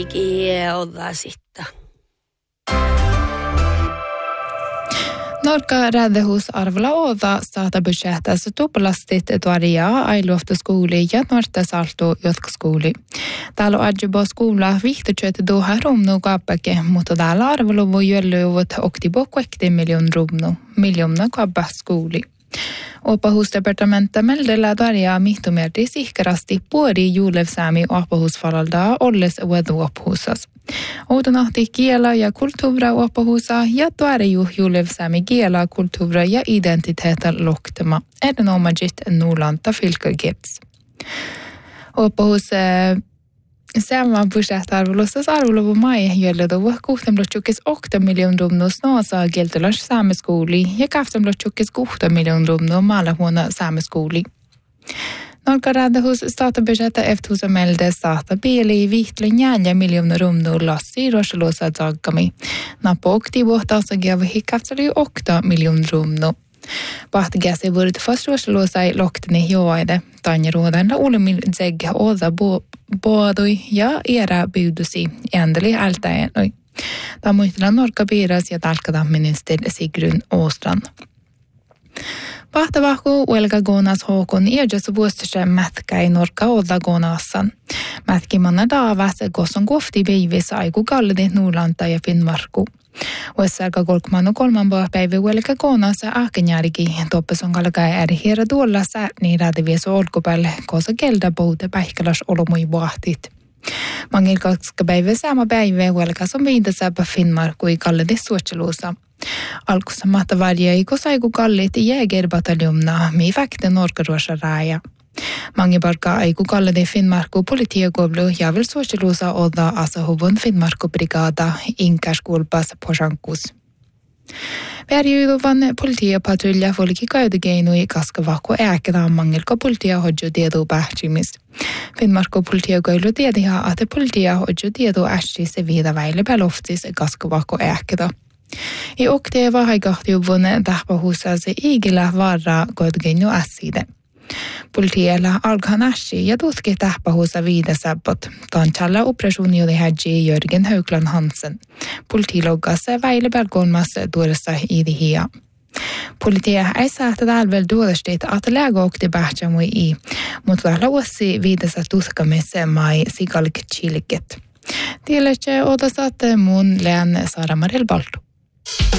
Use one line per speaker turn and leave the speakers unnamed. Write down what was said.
Kieltä sitten.
Norka räddehus arvella oda saata budgetassa tuplastit tuoria ailuoftoskouli ja nuorta salto jatkoskouli. Täällä on adjubo skola vihtotyöt doha rumnu kaapake, mutta täällä arvelu voi jöllyvät oktibo 20 miljoona kaappaskouli. Opahusdepartementet meldellä tarjoaa mihtomerti sihkerasti puori juulevsäämi opahusfalaldaa olles uedu-opahusas. Outonahti kiela ja kulttuura opahusa ja tuoreju juulevsäämi kiela, kulttuura ja identiteetä loktema. Edenomagit nuulanta fylkagets. Opahus Sama budgetarvelustas arvelu mai jölledu kuhtemlotsukis 8 miljoonaa snoosa geltelas saameskouli ja 8 miljoonaa maalahuona saameskouli. Norka räddehus statabudgeta eftuusa melde saata bieli vihtlen 4 miljoonaa lassi roselosa zaggami. Nappo oktivuotaasa gevahi 8 miljoonaa. Pahtigäsi vuodet fast roselosai lokteni joaide. Tanjaruodan ulemil zeg oda boadoi ja era bydusi endeli ältäenoi. Tamuitella Norka piiras ja talkadaministeri Sigrun Åstrand. Pahtavahku uelga gonas Håkon erjas vuostasä mätkäi Norka oda gonassan. Mätkimanna daavas gosson kofti beivis aiku kallidit Nuulanta ja Finnmarku. Uessarka kolkmanu 3 päivä uelga gonassa ahkenjärki toppeson kalkai eri hiera tuolla sääni rädivies olkopäälle kosa kelda pouta päihkälas olomui vahtit. Mangil 2 päivä sama päivä uelgas on viidasääpä Finnmarku i kallidis suotseluusa. Alkussa mahtavarja i kosaiku kallit jägerbataljumna mi väkte Norkaruosa raja. Mange barka aiku kallidi Finnmarku politiagoblu ja vil suotseluusa oda asahuvun Finnmarku brigada inkaskulpas pojankus. Värjyduvan politiapatrulja volki kaudegeinui kaskavakko ääkeda mangilka politiahodju tiedu pähtimis. Finnmarku politiagoilu tiediha, että politiahodju tiedu ästi se viida väile peloftis kaskavakko ääkeda. I okteeva haikahtiuvun tähpähuusasi iigillä varra kaudgeinu ässide. Politialla alkan äsi ja tutki tähpähuusa viidesäppot. Tanchalla operationioli hädji Jörgen Högland Hansen. Politiloggassa väile pelkolmassa tuodessa idihia. Politia ei saata tälvel duodestit, että lägä okti pähtsämui i, mutta täällä uussi viidesä tutkamissa mai sikalk chilket. Tiedätkö, otasaatte mun lään Sara Marel Baltu.